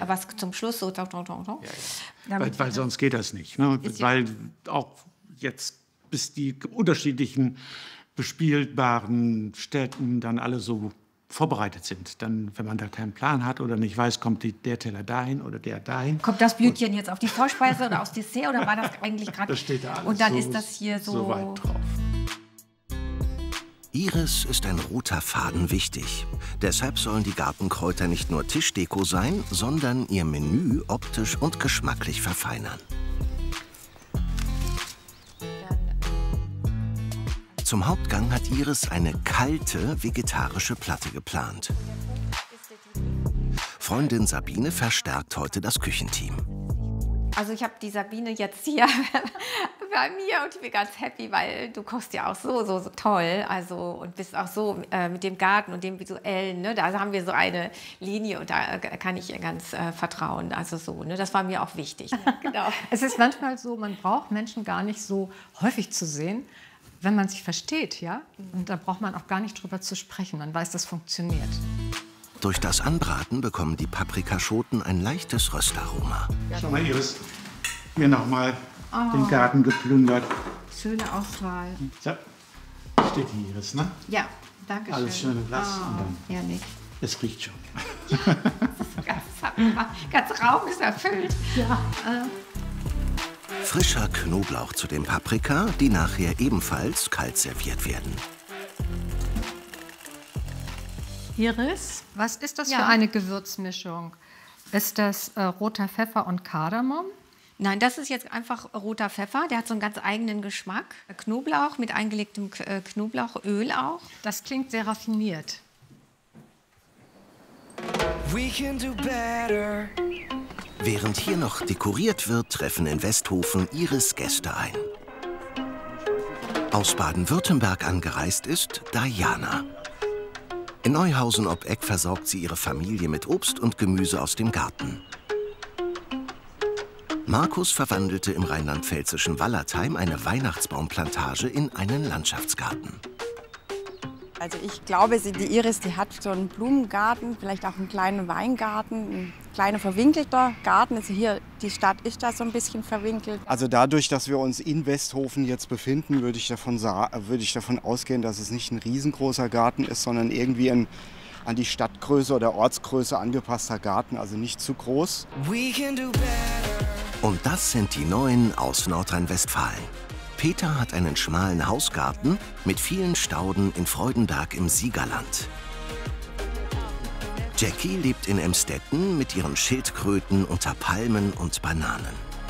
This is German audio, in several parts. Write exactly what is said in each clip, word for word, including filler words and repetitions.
was zum Schluss so. Ja, ja. Weil, weil sonst geht das nicht. Ne? Weil auch jetzt, bis die unterschiedlichen bespielbaren Städten dann alle so vorbereitet sind. Dann, wenn man da keinen Plan hat oder nicht weiß, kommt die, der Teller dahin oder der dahin. Kommt das Blütchen jetzt auf die Vorspeise oder aufs Dessert oder war das eigentlich gerade? Das steht da alles und dann so, ist das hier so, so weit drauf. Iris ist ein roter Faden wichtig. Deshalb sollen die Gartenkräuter nicht nur Tischdeko sein, sondern ihr Menü optisch und geschmacklich verfeinern. Zum Hauptgang hat Iris eine kalte, vegetarische Platte geplant. Freundin Sabine verstärkt heute das Küchenteam. Also ich habe die Sabine jetzt hier bei mir und ich bin ganz happy, weil du kochst ja auch so, so, so toll. Also und bist auch so äh, mit dem Garten und dem Visuellen. Ne? Da haben wir so eine Linie und da kann ich ihr ganz äh, vertrauen. Also so, ne? Das war mir auch wichtig. Genau. Es ist manchmal so, man braucht Menschen gar nicht so häufig zu sehen, wenn man sich versteht, ja? Und da braucht man auch gar nicht drüber zu sprechen. Man weiß, das funktioniert. Durch das Anbraten bekommen die Paprikaschoten ein leichtes Röstaroma. Schau mal, Iris, hier nochmal oh. den Garten geplündert. Schöne Auswahl. So, steht hier, Iris, ne? Ja, danke schön. Alles schön und blass. Oh, und dann, ehrlich. es riecht schon. Ja, das ist ganz, ganz Raum ist erfüllt. Ja, äh. Frischer Knoblauch zu den Paprika, die nachher ebenfalls kalt serviert werden. Iris, was ist das ja. für eine Gewürzmischung? Ist das äh, roter Pfeffer und Kardamom? Nein, das ist jetzt einfach roter Pfeffer. Der hat so einen ganz eigenen Geschmack. Knoblauch mit eingelegtem Knoblauchöl auch. Das klingt sehr raffiniert. We can do better. Während hier noch dekoriert wird, treffen in Westhofen Iris Gäste ein. Aus Baden-Württemberg angereist ist Diana. In Neuhausen ob Eck versorgt sie ihre Familie mit Obst und Gemüse aus dem Garten. Markus verwandelte im rheinland-pfälzischen Wallertheim eine Weihnachtsbaumplantage in einen Landschaftsgarten. Also ich glaube, die Iris, die hat so einen Blumengarten, vielleicht auch einen kleinen Weingarten, ein kleiner verwinkelter Garten. Also hier, die Stadt ist da so ein bisschen verwinkelt. Also dadurch, dass wir uns in Westhofen jetzt befinden, würde ich davon, würde ich davon ausgehen, dass es nicht ein riesengroßer Garten ist, sondern irgendwie ein an die Stadtgröße oder Ortsgröße angepasster Garten, also nicht zu groß. Und das sind die Neuen aus Nordrhein-Westfalen. Peter hat einen schmalen Hausgarten mit vielen Stauden in Freudenberg im Siegerland. Jackie lebt in Emstetten mit ihren Schildkröten unter Palmen und Bananen.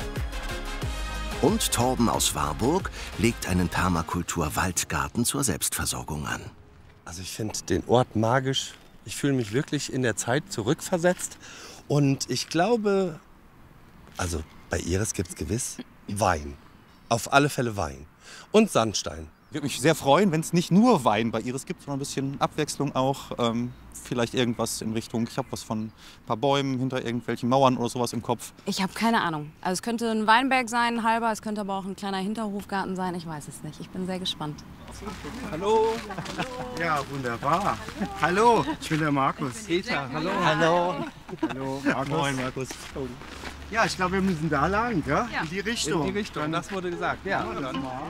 Und Torben aus Warburg legt einen Permakultur-Waldgarten zur Selbstversorgung an. Also ich finde den Ort magisch. Ich fühle mich wirklich in der Zeit zurückversetzt. Und ich glaube, also bei Iris gibt es gewiss Wein. Auf alle Fälle Wein. Und Sandstein. Ich würde mich sehr freuen, wenn es nicht nur Wein bei Iris gibt, sondern ein bisschen Abwechslung auch. Ähm, vielleicht irgendwas in Richtung, ich habe was von ein paar Bäumen hinter irgendwelchen Mauern oder sowas im Kopf. Ich habe keine Ahnung. Also es könnte ein Weinberg sein, ein halber, es könnte aber auch ein kleiner Hinterhofgarten sein. Ich weiß es nicht. Ich bin sehr gespannt. Hallo. Ja, wunderbar. Hallo, ich bin der Markus. Peter, hallo. Hallo. Hallo, Markus. Moin, Markus. Ja, ich glaube, wir müssen da lang, ja? Ja. In die Richtung. In die Richtung, das wurde gesagt. Ja. Ja.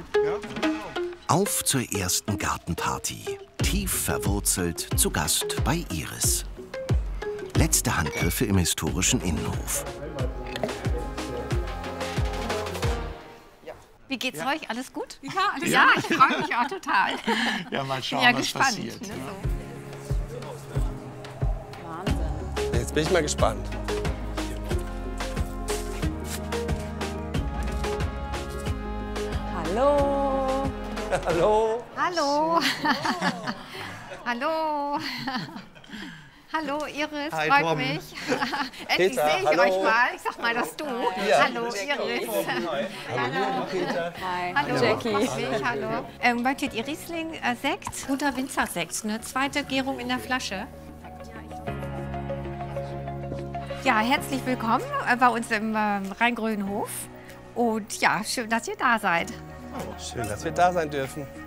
Auf zur ersten Gartenparty. Tief verwurzelt zu Gast bei Iris. Letzte Handgriffe im historischen Innenhof. Wie geht's Ja. euch? Alles gut? Ja, alles Ja, ich freue mich auch total. Ja, mal schauen, ja, was gespannt. passiert. Ne, so. Wahnsinn. Jetzt bin ich mal gespannt. Hallo. Hallo. Hallo. Hallo. Hallo Iris, Hi, freut Torben. mich. Endlich Peter, sehe ich hallo. euch mal. Ich sag mal das Du. Ja. Hallo Iris. Hallo, Peter. Hi. Hallo Jackie. grüß dich, hallo. Ähm, möchtet ihr Riesling-Sekt? Guter Winzersekt, eine zweite Gärung in der Flasche. Ja, herzlich willkommen äh, bei uns im ähm, Rheingrönhof. Und ja, schön, dass ihr da seid. Schön, dass wir da sein dürfen.